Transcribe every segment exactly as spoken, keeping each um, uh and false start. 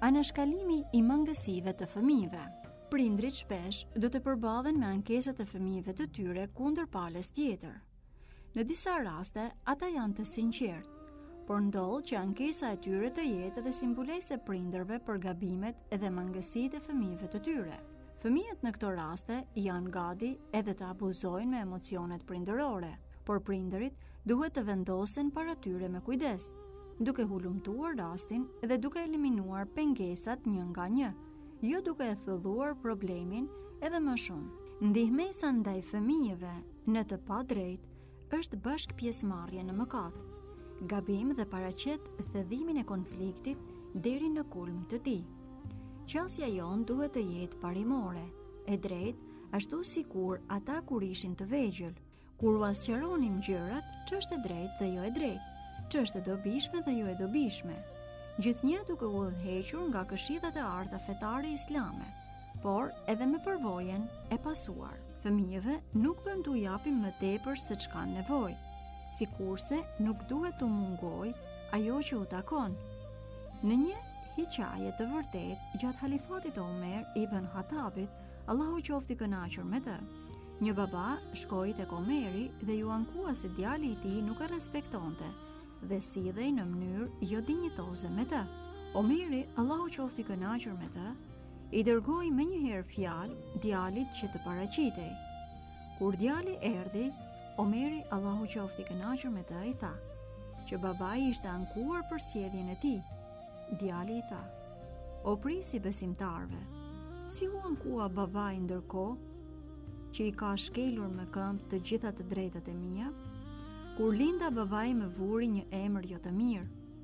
Anashkalimi i mangësive të fëmijëve. Prindrit shpesh do të përballen me ankesat e fëmijëve të tyre kundër palës tjetër. Në disa raste, ata janë të sinqertë, por ndodh që ankesa e tyre të jetë edhe simbulese prindërve për gabimet edhe mangësitë e fëmijëve të tyre. Fëmijët në këto raste janë gati edhe të abuzojnë me emocionet prindërore, por prindërit duhet të vendosen para tyre me kujdes, duke hulumtuar rastin dhe duke eliminuar pengesat një nga një, jo duke e thellhuar problemin edhe më shumë. Ndihmesa ndaj fëmijëve në të padrejtë është bashk pjesëmarrje në mëkat, gabim dhe paraqet thedhimin e konfliktit deri në kulm të tij. Qasja jon duhet të jetë parimore, e drejtë ashtu sikur ata kur ishin të vegjël, kur u asqaronim gjërat ç'është e drejtë dhe jo e drejtë, ç'është e dobishme dhe jo e dobishme. Gjithnjë duke u udhëhequr nga këshillat e arta fetare islame, por edhe me përvojën e pasuar. Fëmijëve nuk bën t'u japim më tepër se ç'kan nevojë, sikurse nuk duhet t'u mungoj ajo që u takon. Në një hiqaje të vërtetë gjatë halifatit Omer ibn Khattabit, Allahu qoftë i kënaqur me të, një baba shkoi tek Omeri dhe ju ankua se djali i tij nuk e respektonte dhe sidhej në mënyrë jo dinjitoze me të. Omeri, Allahu qoftë i kënaqur me të, i dërgoi menjëherë fjalë djalit që të paraqitej. Kur djali erdhi, Omeri, Allahu qoftë i kënaqur me të, i tha që babai ishte ankuar për sjelljen e tij. Djali i tha: "O prisi besimtarve, si u ankua babai ndërkohë që i ka shkelur me këmbë të gjitha të drejtat e mia? Kur linda babai më vuri një emër jo të mirë.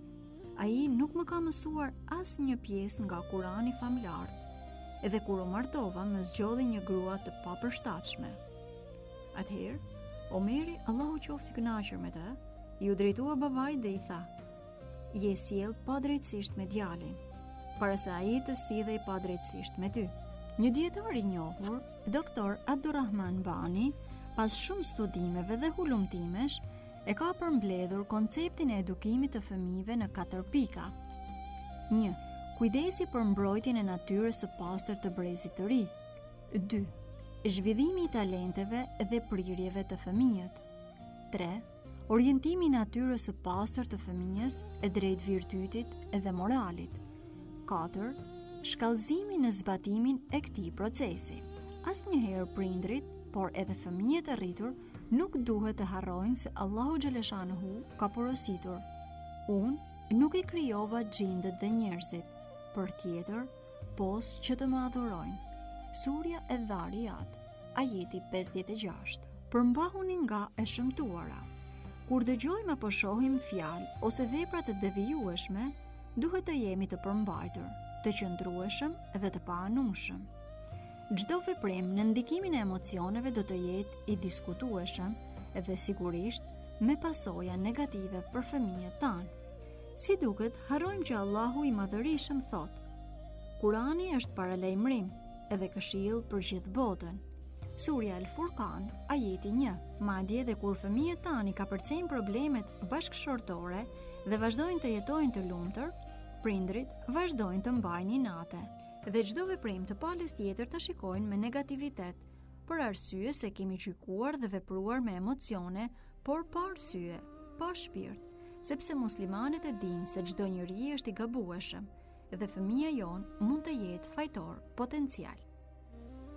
Ai nuk më ka mësuar as një pjesë nga Kurani famlar, edhe kur u martova më zgjodhi një grua të papërshtatshme." Atëherë, Omeri, Allahu qoftë i kënaqur me të, i u drejtua babait dhe i tha: "Je sjell padrejtësisht me djalin, para se ai të sidhej padrejtësisht me ty." Një dietar i njohur, doktor Abdurrahman Bani, pas shumë studimeve dhe hulumtimesh, e ka përmbledhur konceptin e edukimit të fëmijëve në katër pika. një. Kujdesi për mbrojtjen e natyrës së pastër të brezit të ri. dy. Zhvillimi i talenteve dhe prirjeve të fëmijët. tre. Orientimi i natyrës së pastër të fëmijës e drejt virtytit dhe moralit. katër. Shkallëzimi në zbatimin e këtij procesi. Asnjëherë prindrit, por edhe fëmijët e rritur, nuk duhet të harrojnë se Allahu xhaleshanuhu ka porositur: "Unë nuk i krijova xhindët dhe njerëzit për tjetër, pos që të më adhurojnë." Surja e Dhariyat, ajeti pesëdhjetë e gjashtë. Përmbahuni nga e shëmtuara. Kur dëgjojmë apo shohim fjalë ose vepra të devijueshme, duhet të jemi të përmbajtur, të qëndrueshëm dhe të paanueshëm. Çdo veprim në ndikimin e emocioneve do të jetë i diskutueshëm dhe sigurisht me pasoja negative për fëmijët tanë. Si duket, harrojmë që Allahu i Madhërisëm thotë: "Kurani është paralajmërim edhe këshill për gjithë botën." Surja El Furqan, ajeti një. Madje edhe kur fëmijët tanë i kapërcejnë problemet bashkëshortore dhe vazhdojnë të jetojnë të lumtur, prindrit vazhdojnë të mbajnë inate dhe çdo veprim të palës tjetër të shikojnë me negativitet, për arsye se kemi gjykuar dhe vepruar me emocione, por pa arsye, pa shpirt, sepse muslimanët e dinë se çdo njeri është i gabueshëm dhe fëmia jon mund të jetë fajtor potencial.